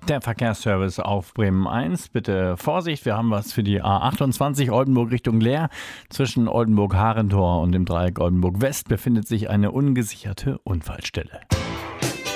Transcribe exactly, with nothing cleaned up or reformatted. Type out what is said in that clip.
Der Verkehrsservice auf Bremen eins. Bitte Vorsicht, wir haben was für die A achtundzwanzig Oldenburg Richtung Leer. Zwischen Oldenburg-Harentor und dem Dreieck Oldenburg West befindet sich eine ungesicherte Unfallstelle.